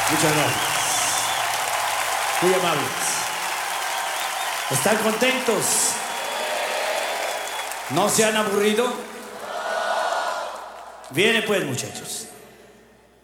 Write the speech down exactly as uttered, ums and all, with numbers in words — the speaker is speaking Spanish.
Muchas gracias. Muy amables. ¿Están contentos? ¿No se han aburrido? Viene pues, muchachos.